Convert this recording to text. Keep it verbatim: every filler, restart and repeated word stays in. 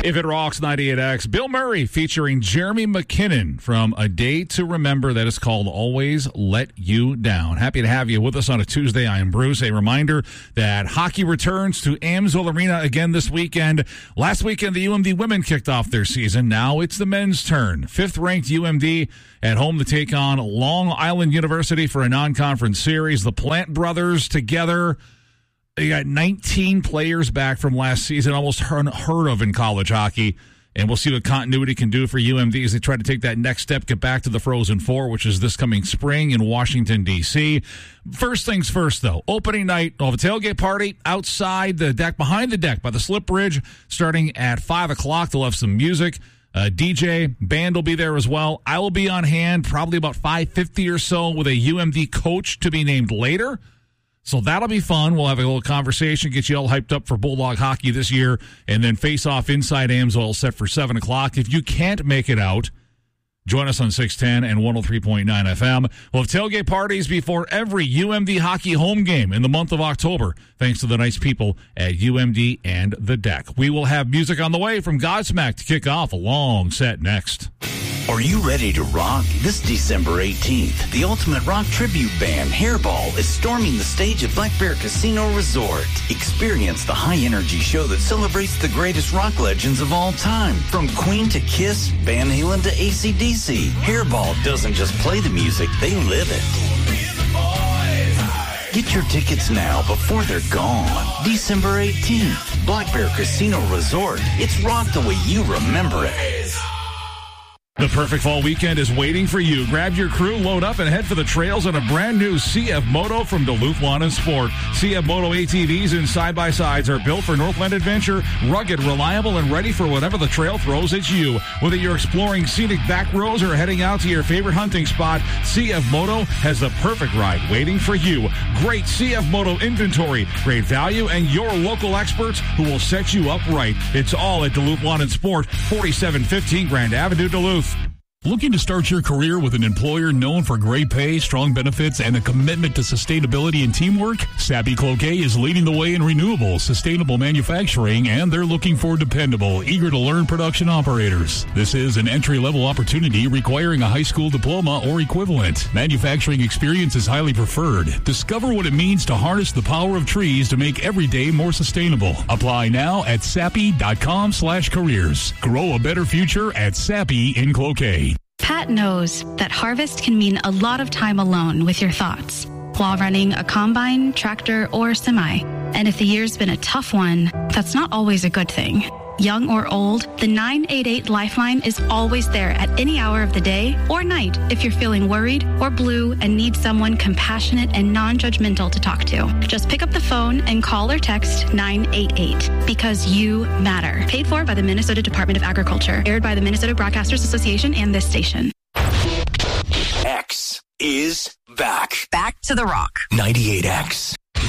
If It Rocks ninety-eight X, Bill Murray featuring Jeremy McKinnon from A Day to Remember that is called Always Let You Down. Happy to have you with us on a Tuesday. I am Bruce. A reminder that hockey returns to Amsoil Arena again this weekend. Last weekend, the U M D women kicked off their season. Now it's the men's turn. Fifth-ranked U M D at home to take on Long Island University for a non-conference series. The Plant brothers together. You got nineteen players back from last season, almost unheard of in college hockey. And we'll see what continuity can do for U M D as they try to take that next step, get back to the Frozen Four, which is this coming spring in Washington, D C First things first, though. Opening night, we'll have a tailgate party outside the deck, behind the deck, by the Slip Bridge, starting at five o'clock. They'll have some music. Uh, D J, band will be there as well. I will be on hand probably about five fifty or so with a U M D coach to be named later. So that'll be fun. We'll have a little conversation, get you all hyped up for Bulldog hockey this year, and then face off inside Amsoil set for seven o'clock. If you can't make it out, join us on six ten and one oh three point nine F M. We'll have tailgate parties before every U M D hockey home game in the month of October, thanks to the nice people at U M D and The Deck. We will have music on the way from Godsmack to kick off a long set next. Are you ready to rock? This December eighteenth, the ultimate rock tribute band, Hairball, is storming the stage at Black Bear Casino Resort. Experience the high-energy show that celebrates the greatest rock legends of all time. From Queen to Kiss, Van Halen to A C D C, Hairball doesn't just play the music, they live it. Get your tickets now before they're gone. December eighteenth, Black Bear Casino Resort. It's rock the way you remember it. The perfect fall weekend is waiting for you. Grab your crew, load up, and head for the trails on a brand new C F Moto from Duluth Lawn and Sport. C F Moto A T Vs and side-by-sides are built for Northland adventure, rugged, reliable, and ready for whatever the trail throws at you. Whether you're exploring scenic back roads or heading out to your favorite hunting spot, C F Moto has the perfect ride waiting for you. Great C F Moto inventory, great value, and your local experts who will set you up right. It's all at Duluth Lawn and Sport, forty-seven fifteen Grand Avenue, Duluth. Looking to start your career with an employer known for great pay, strong benefits, and a commitment to sustainability and teamwork? Sappi Cloquet is leading the way in renewable, sustainable manufacturing, and they're looking for dependable, eager-to-learn production operators. This is an entry-level opportunity requiring a high school diploma or equivalent. Manufacturing experience is highly preferred. Discover what it means to harness the power of trees to make every day more sustainable. Apply now at sappi.com slash careers. Grow a better future at Sappi in Cloquet. Pat knows that harvest can mean a lot of time alone with your thoughts while running a combine, tractor, or semi. And if the year's been a tough one, that's not always a good thing. Young or old, the nine eight eight Lifeline is always there at any hour of the day or night if you're feeling worried or blue and need someone compassionate and non-judgmental to talk to. Just pick up the phone and call or text nine eight eight because you matter. Paid for by the Minnesota Department of Agriculture. Aired by the Minnesota Broadcasters Association and this station. X is back. Back to the rock. ninety-eight X.